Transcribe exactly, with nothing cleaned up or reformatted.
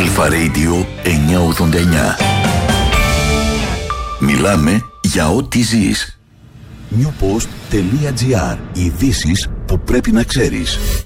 Αλφα Radio εννιακόσια ογδόντα εννιά. Μιλάμε για ό,τι ζεις. newpost.gr. Ειδήσεις που πρέπει να ξέρεις.